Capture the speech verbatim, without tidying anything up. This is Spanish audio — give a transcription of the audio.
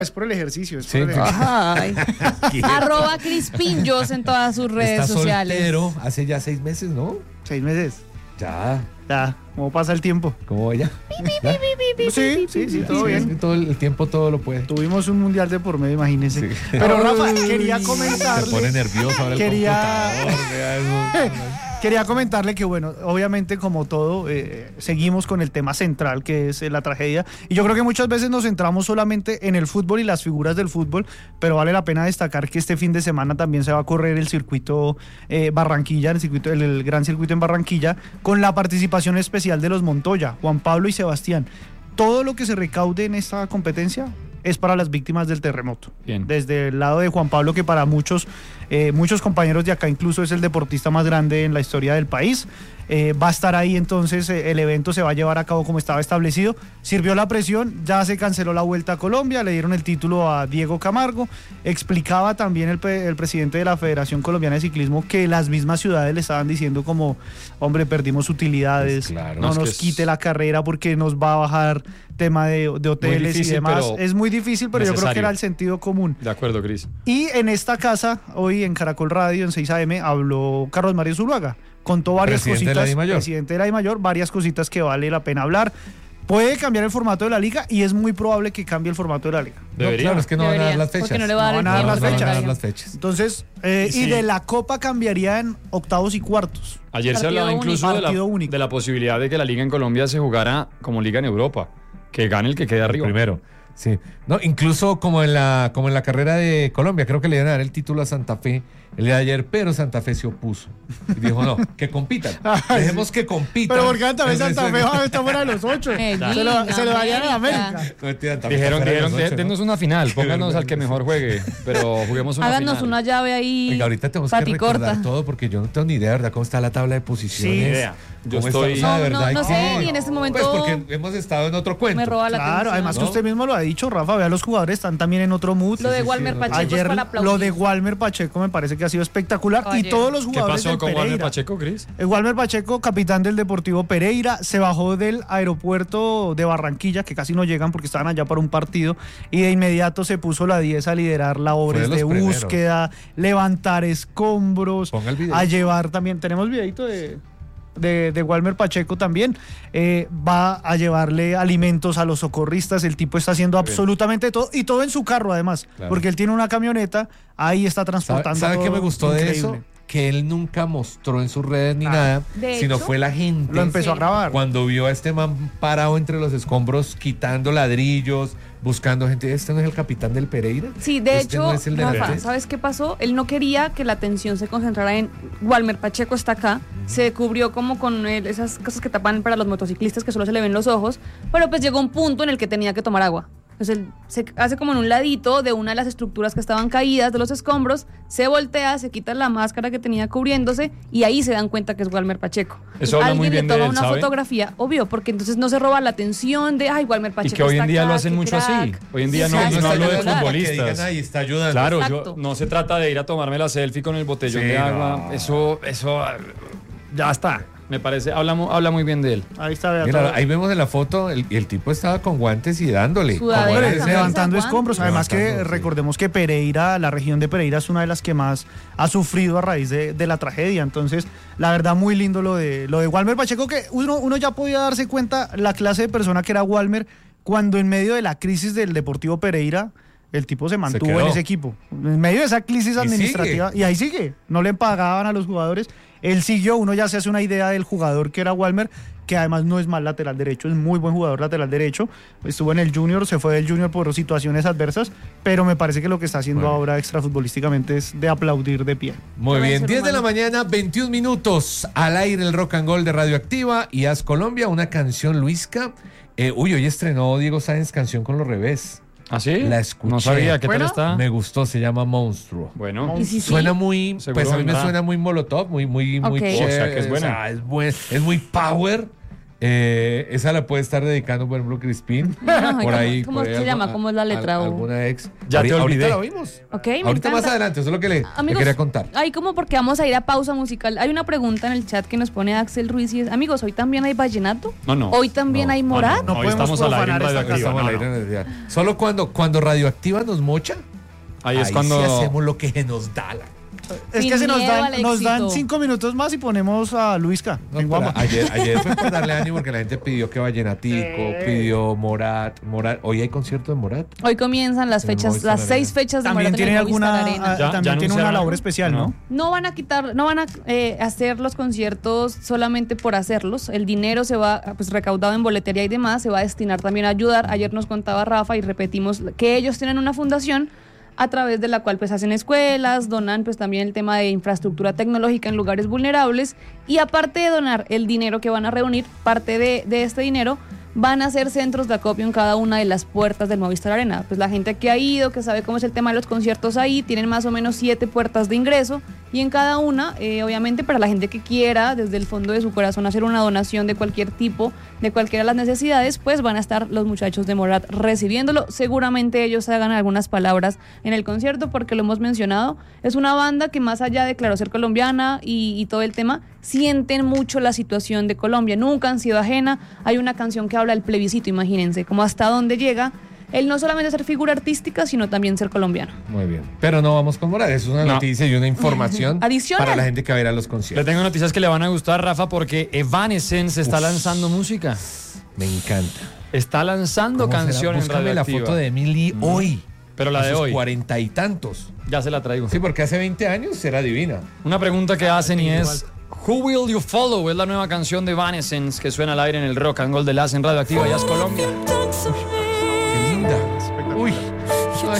Es por el ejercicio, es Sí, por el ejercicio. Ay. Arroba Crispinjos en todas sus redes Está sociales. soltero hace ya seis meses, ¿no? Seis meses. Ya. Ya, ¿cómo pasa el tiempo? ¿Cómo va ya? ¿Ya? Sí, sí, sí, todo Sí, bien. todo el, el tiempo todo lo puede. Tuvimos un mundial de por medio, imagínense. Sí. Pero Rafa, Ay. quería Se comentarle. pone nervioso ahora el Quería- computador. vea eso. Quería comentarle que, bueno, obviamente como todo, eh, seguimos con el tema central que es eh, la tragedia. Y yo creo que muchas veces nos centramos solamente en el fútbol y las figuras del fútbol, pero vale la pena destacar que este fin de semana también se va a correr el circuito eh, Barranquilla, el, circuito, el, el gran circuito en Barranquilla, con la participación especial de los Montoya, Juan Pablo y Sebastián. Todo lo que se recaude en esta competencia es para las víctimas del terremoto. Bien. Desde el lado de Juan Pablo, que para muchos, eh, muchos compañeros de acá incluso es el deportista más grande en la historia del país, eh, va a estar ahí, entonces eh, el evento se va a llevar a cabo como estaba establecido. Sirvió la presión, ya se canceló la Vuelta a Colombia, le dieron el título a Diego Camargo. Explicaba también el, pe- el presidente de la Federación Colombiana de Ciclismo que las mismas ciudades le estaban diciendo como, hombre, perdimos utilidades, Pues claro. no No, es nos que es- quite la carrera porque nos va a bajar tema de, de hoteles difícil, y demás. pero Es muy difícil, pero yo creo que necesario. era el sentido común. De acuerdo, Cris. Y en esta casa, hoy en Caracol Radio, en seis A M, habló Carlos Mario Zuluaga. Contó varias Presidente de cositas. la DIMAYOR. Presidente de la DIMAYOR, varias cositas que vale la pena hablar. Puede cambiar el formato de la liga y es muy probable que cambie el formato de la liga. No, Debería. claro, es que no van a dar Debería, las fechas. porque no le va a dar No el van a dar tiempo las No van a fechas. dar las fechas. Entonces, eh, Y y sí. de la Copa cambiaría en octavos y cuartos. Ayer se Partido hablaba único. incluso de la, Partido único. de la posibilidad de que la liga en Colombia se jugara como liga en Europa. Que gane el que quede arriba. Primero. Sí. No, incluso como en la como en la carrera de Colombia, creo que le iban a dar el título a Santa Fe el día de ayer, pero Santa Fe se opuso. Y dijo, no, que compitan. Ay, Dejemos sí. que compitan. Pero porque Santa Fe, El Santa resto- Fe va a estar fuera de los ocho. Medellín, Se lo, se lo darían a América. América. No, mentira, Santa Fe Dijeron, está fuera de dijeron, los "De- ocho, denos ¿no? una final, pónganos vergüenza, al que mejor sí. juegue, pero juguemos una Háganos final". una llave ahí. Venga, ahorita tenemos que paticorta. recordar todo porque yo no tengo ni idea, ¿verdad? ¿Cómo está la tabla de posiciones? Sí, idea. Yo ¿Cómo estoy- está? O sea, de No, no, verdad, no hay sé, que- y en este momento Pues porque hemos estado en otro cuento. me roba la Claro, atención. además que ¿no? usted mismo lo ha dicho, Rafa, vea, los jugadores están también en otro mood. Lo de sí, Walmer sí, Pacheco Ayer es para aplaudir. lo de Walmer Pacheco me parece que ha sido espectacular. Oye. Y todos los ¿Qué jugadores pasó del con Walmer Pereira. Pacheco, Cris? El Walmer Pacheco, capitán del Deportivo Pereira, se bajó del aeropuerto de Barranquilla, que casi no llegan porque estaban allá para un partido, y de inmediato se puso la diez a liderar labores Fue de de los primeros. búsqueda, levantar escombros, Ponga el video. a llevar también, tenemos videito de... De, de Walmer Pacheco también, eh, va a llevarle alimentos a los socorristas. El tipo está haciendo absolutamente todo y todo en su carro además, Claro. porque él tiene una camioneta, ahí está ¿Sabe, transportando. sabe qué todo. me gustó de Increíble. eso? Que él nunca mostró en sus redes ni Ah, nada, de sino hecho, fue la gente. Lo empezó Sí. a grabar. Cuando vio a este man parado entre los escombros, quitando ladrillos, buscando gente. ¿Este no es el capitán del Pereira? Sí, de ¿Este hecho, no es el de Rafa, la- ¿sabes qué pasó? Él no quería que la atención se concentrara en Walmer Pacheco está acá, se cubrió como con él, esas cosas que tapan para los motociclistas que solo se le ven los ojos, pero pues llegó un punto en el que tenía que tomar agua. Entonces él se hace como en un ladito de una de las estructuras que estaban caídas de los escombros, se voltea, se quita la máscara que tenía cubriéndose y ahí se dan cuenta que es Walmer Pacheco. Eso habla muy Alguien bien le de toma él, una ¿sabe? fotografía, obvio, porque entonces no se roba la atención de, ay, Walmer Y Pacheco que hoy en está día acá, lo hacen qué mucho así. crack. Hoy en día no, Exacto, no hablo de claro. futbolistas. ahí está ayudando. Claro, Exacto. yo, no se trata de ir a tomarme la selfie con el botellón Sí, de agua. no. Eso, eso, ah, ya está. Me parece, habla, mu- habla muy bien de él. Ahí está, vea, Mira, todo. ahí vemos en la foto, el, el tipo estaba con guantes y dándole. Sudadera, Como Hombre, debe ser. camisa, levantando guantes. escombros. Además que Levantando, sí. recordemos que Pereira, la región de Pereira es una de las que más ha sufrido a raíz de, de la tragedia. Entonces, la verdad, muy lindo lo de lo de Walmer Pacheco, que uno, uno ya podía darse cuenta la clase de persona que era Walmer cuando en medio de la crisis del Deportivo Pereira el tipo se mantuvo quedó. en ese equipo. En medio de esa crisis Y administrativa. Y ahí sigue. No le pagaban a los jugadores. Él siguió. Uno ya se hace una idea del jugador que era Walmer, que además no es mal lateral derecho, es muy buen jugador lateral derecho. Estuvo en el Junior, se fue del Junior por situaciones adversas, pero me parece que lo que está haciendo Bueno. ahora extrafutbolísticamente es de aplaudir de pie. Muy Debe bien, ser diez de la humano. mañana, veintiún minutos al aire el Rock and Roll de Radioactiva y Haz Colombia, una canción Luisca. Eh, uy, hoy estrenó Diego Sáenz canción con los revés. ¿Ah, sí? La escuché. No sabía, ¿qué Bueno, tal está? Me gustó, se llama Monstruo. Bueno, Y si sí, Suena muy, Seguro pues a mí me vendrá. suena muy Molotov, muy, muy, muy Ok. chévere. O sea, que es buena. O sea, es, buen- es muy power. Eh, esa la puede estar dedicando, por ejemplo, Crispín. Ay, por ahí. ¿cómo por ahí se algo- llama? ¿Cómo es la letra? al- O- alguna ex. Ya Ahorita- te olvidé. Ahorita la oímos. Ok, me Ahorita más encanta. adelante, eso es lo que le, le Amigos, quería contar. ahí como porque vamos a ir a pausa musical. Hay una pregunta en el chat que nos pone Axel Ruiz y es, amigos, ¿hoy también hay vallenato? No, no. ¿Hoy también No, hay No, Morat? No Hoy podemos estamos al aire en profanar esta Radioactiva. Estamos no, al no. aire en el día. Solo cuando, cuando Radioactiva nos mocha, Ahí es ahí cuando... sí hacemos lo que nos da la. Es Sin que se nos miedo al dan, nos dan éxito. cinco minutos más y ponemos a Luisca. No, en pero Guama. ayer, ayer fue por darle ánimo porque la gente pidió que Vallenatico, pidió Morat, Morat. Hoy hay concierto de Morat. Hoy comienzan las En el fechas, Movistar las seis Arena. fechas de También Morat en el tiene Movistar alguna, Arena. ah, ¿Ya- también ya tiene una anunciaron labor algo? especial, ¿no? No. No van a quitar, no van a eh, hacer los conciertos solamente por hacerlos. El dinero se va, pues recaudado en boletería y demás, se va a destinar también a ayudar. Ayer nos contaba Rafa y repetimos que ellos tienen una fundación a través de la cual pues hacen escuelas, donan pues también el tema de infraestructura tecnológica en lugares vulnerables y aparte de donar el dinero que van a reunir, parte de, de este dinero van a hacer centros de acopio en cada una de las puertas del Movistar Arena. Pues la gente que ha ido, que sabe cómo es el tema de los conciertos ahí, tienen más o menos siete puertas de ingreso y en cada una, eh, obviamente para la gente que quiera desde el fondo de su corazón hacer una donación de cualquier tipo, de cualquiera de las necesidades, pues van a estar los muchachos de Morat recibiéndolo. Seguramente ellos hagan algunas palabras en el concierto porque lo hemos mencionado. Es una banda que más allá de, claro, ser colombiana y, y todo el tema, sienten mucho la situación de Colombia. Nunca han sido ajena. Hay una canción que habla del plebiscito, imagínense, como hasta dónde llega el no solamente ser figura artística, sino también ser colombiano. Muy bien. Pero no vamos con Morat. Es una No. noticia y una información Adicional. para la gente que va a ir a los Le conciertos. tengo noticias que le van a gustar, Rafa, porque Evanescence está Uf. lanzando música. Me encanta. Está lanzando ¿Cómo será? canciones en Búscame la Radioactiva. foto de Emily hoy. Pero la A de sus hoy. cuarenta y tantos. Ya se la traigo. Sí, porque hace veinte años era divina. Una pregunta que hacen y es Who Will You Follow? Es la nueva canción de Evanescence que suena al aire en el Rock and Roll de Las en Radioactiva. Ya es Colombia. Talk to me.